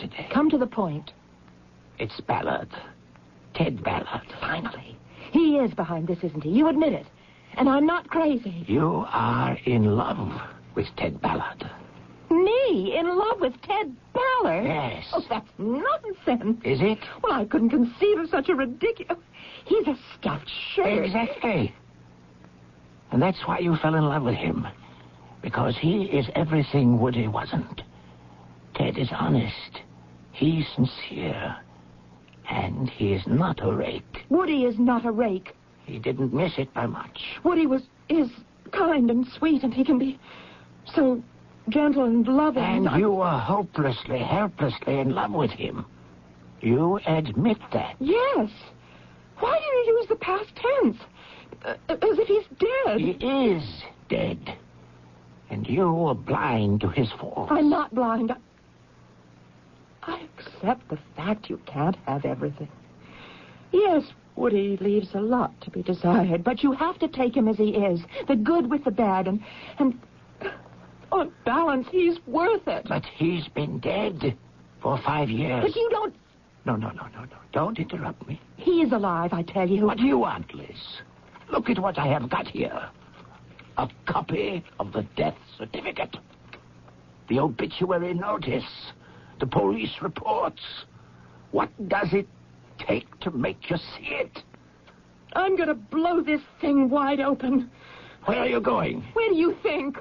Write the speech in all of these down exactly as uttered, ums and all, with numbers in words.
today. Come to the point. It's Ballard. Ted Ballard. Finally. He is behind this, isn't he? You admit it. And I'm not crazy. You are in love with Ted Ballard. Me? In love with Ted Ballard? Yes. Oh, that's nonsense. Is it? Well, I couldn't conceive of such a ridiculous... He's a stuffed shirt. Exactly. And that's why you fell in love with him. Because he is everything Woody wasn't. Ted is honest. He's sincere. And he is not a rake. Woody is not a rake. He didn't miss it by much. Woody was... is kind and sweet, and he can be so gentle and loving. And I... you were hopelessly, helplessly in love with him. You admit that. Yes. Why do you use the past tense? Uh, as if he's dead. He is dead. And you were blind to his faults. I'm not blind. I... I accept the fact you can't have everything. Yes, Woody leaves a lot to be desired, but you have to take him as he is, the good with the bad, and... and on balance, he's worth it. But he's been dead for five years. But you don't... No, no, no, no, no. Don't interrupt me. He is alive, I tell you. What do you want, Liz? Look at what I have got here. A copy of the death certificate. The obituary notice. The police reports. What does it take to make you see it? I'm going to blow this thing wide open. Where are you going? Where do you think?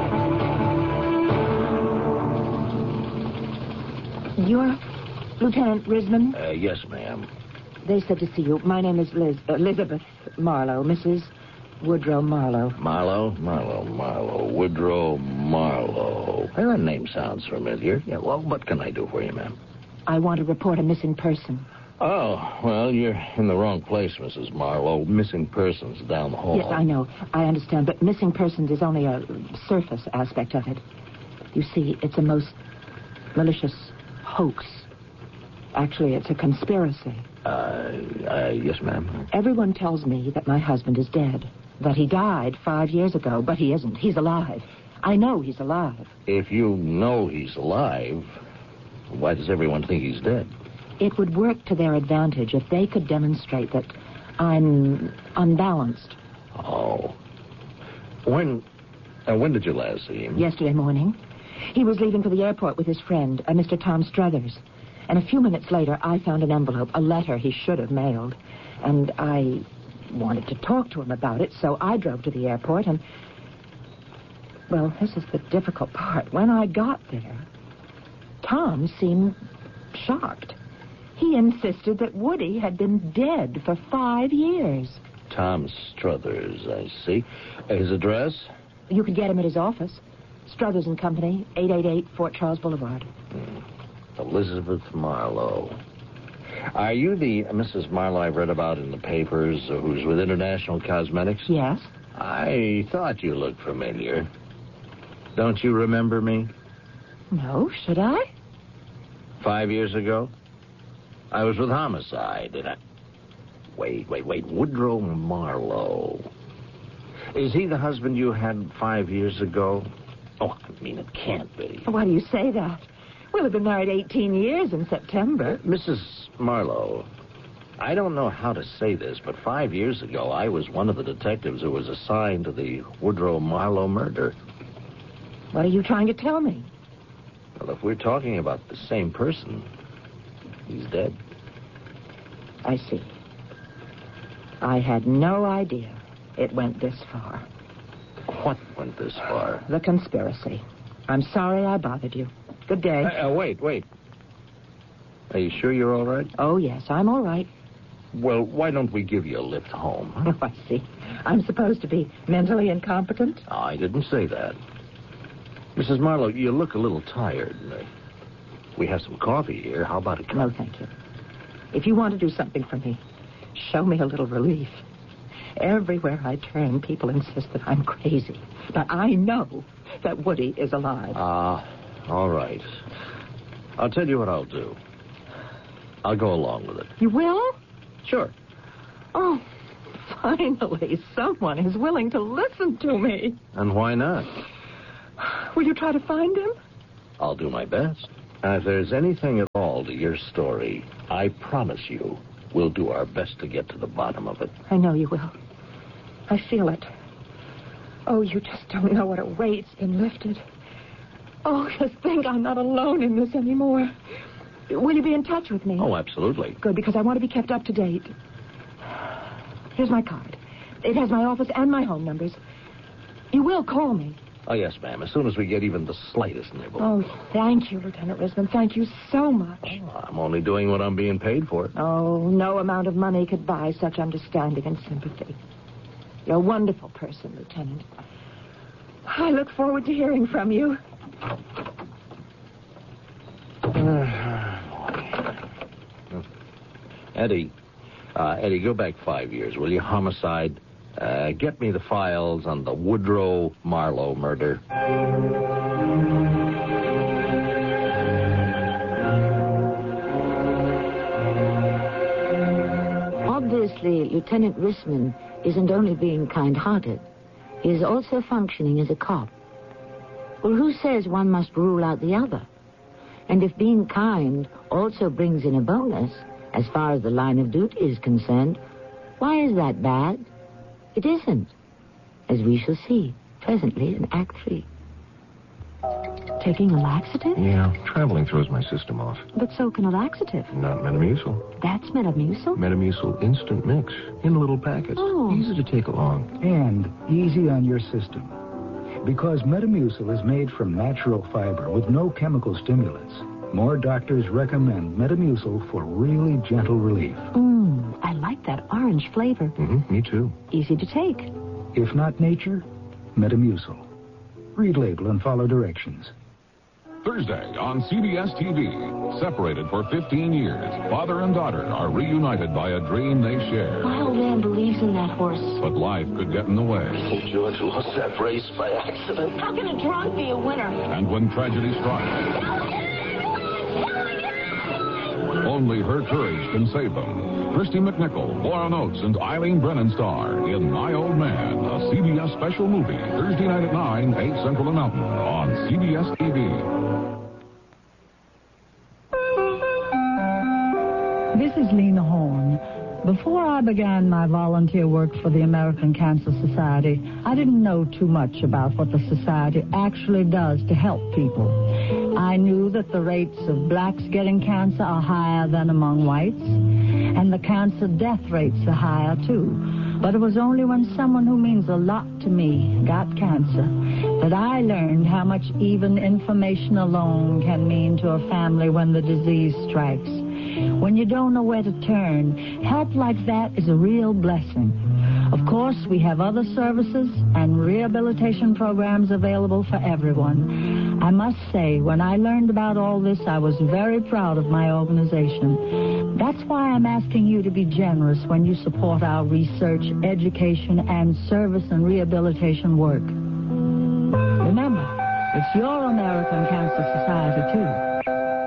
You're Lieutenant Risman? Uh, yes, ma'am. They said to see you. My name is Liz, uh, Elizabeth Marlowe, Missus Woodrow Marlowe. Marlowe? Marlowe, Marlowe. Woodrow Marlowe. Well, that name sounds familiar. Yeah, well, what can I do for you, ma'am? I want to report a missing person. Oh, well, you're in the wrong place, Missus Marlowe. Missing persons down the hall. Yes, I know. I understand. But missing persons is only a surface aspect of it. You see, it's a most malicious hoax. Actually, it's a conspiracy. Uh, uh, yes, ma'am. Everyone tells me that my husband is dead. That he died five years ago, but he isn't. He's alive. I know he's alive. If you know he's alive, why does everyone think he's dead? It would work to their advantage if they could demonstrate that I'm unbalanced. Oh. When, uh, when did you last see him? Yesterday morning. He was leaving for the airport with his friend, uh, Mister Tom Struthers. And a few minutes later, I found an envelope, a letter he should have mailed. And I wanted to talk to him about it, so I drove to the airport and... Well, this is the difficult part. When I got there, Tom seemed shocked. He insisted that Woody had been dead for five years. Tom Struthers, I see. His address? You could get him at his office. Struthers and Company, eight eighty-eight Fort Charles Boulevard. Hmm. Elizabeth Marlowe. Are you the Missus Marlowe I've read about in the papers uh, who's with International Cosmetics? Yes. I thought you looked familiar. Don't you remember me? No, should I? Five years ago? I was with Homicide, and I... Wait, wait, wait. Woodrow Marlowe. Is he the husband you had five years ago? Oh, I mean, it can't be. Why do you say that? We'll have been married eighteen years in September. Uh, Missus Marlowe, I don't know how to say this, but five years ago, I was one of the detectives who was assigned to the Woodrow Marlowe murder. What are you trying to tell me? Well, if we're talking about the same person, he's dead. I see. I had no idea it went this far. What went this far? The conspiracy. I'm sorry I bothered you. Good day. Uh, uh, wait, wait. Are you sure you're all right? Oh, yes, I'm all right. Well, why don't we give you a lift home? Huh? Oh, I see. I'm supposed to be mentally incompetent? Oh, I didn't say that. Missus Marlowe, you look a little tired. We have some coffee here. How about a cup? No, thank you. If you want to do something for me, show me a little relief. Everywhere I turn, people insist that I'm crazy. But I know that Woody is alive. Ah, uh, all right. I'll tell you what I'll do. I'll go along with it. You will? Sure. Oh, finally, someone is willing to listen to me. And why not? Will you try to find him? I'll do my best. Uh, if there's anything at all to your story, I promise you we'll do our best to get to the bottom of it. I know you will. I feel it. Oh, you just don't know what a weight's been lifted. Oh, just think I'm not alone in this anymore. Will you be in touch with me? Oh, absolutely. Good, because I want to be kept up to date. Here's my card. It has my office and my home numbers. You will call me. Oh, yes, ma'am, as soon as we get even the slightest nibble. Oh, thank you, Lieutenant Risman. Thank you so much. Oh, I'm only doing what I'm being paid for. Oh, no amount of money could buy such understanding and sympathy. You're a wonderful person, Lieutenant. I look forward to hearing from you. Eddie, uh, Eddie, go back five years, will you? Homicide. Uh, get me the files on the Woodrow Marlowe murder. Obviously, Lieutenant Risman isn't only being kind-hearted. He is also functioning as a cop. Well, who says one must rule out the other? And if being kind also brings in a bonus, as far as the line of duty is concerned, why is that bad? It isn't, as we shall see presently in Act Three. Taking a laxative? Yeah, traveling throws my system off. But so can a laxative. Not Metamucil. That's Metamucil? Metamucil instant mix in little packets. Oh. Easy to take along. And easy on your system. Because Metamucil is made from natural fiber with no chemical stimulants. More doctors recommend Metamucil for really gentle relief. Mmm, I like that orange flavor. Mm-hmm, me too. Easy to take. If not nature, Metamucil. Read label and follow directions. Thursday on C B S T V. Separated for fifteen years, father and daughter are reunited by a dream they share. My old man believes in that horse. But life could get in the way. George lost that race by accident. How can a drunk be a winner? And when tragedy strikes, only her courage can save them. Christy McNichol, Lauren Oates, and Eileen Brennan star in My Old Man, a C B S special movie, Thursday night at nine, eight Central and Mountain on C B S T V. This is Lena Horne. Before I began my volunteer work for the American Cancer Society, I didn't know too much about what the society actually does to help people. I knew that the rates of blacks getting cancer are higher than among whites, and the cancer death rates are higher, too. But it was only when someone who means a lot to me got cancer that I learned how much even information alone can mean to a family when the disease strikes. When you don't know where to turn, help like that is a real blessing. Of course, we have other services and rehabilitation programs available for everyone. I must say, when I learned about all this, I was very proud of my organization. That's why I'm asking you to be generous when you support our research, education, and service and rehabilitation work. Remember, it's your American Cancer Society, too.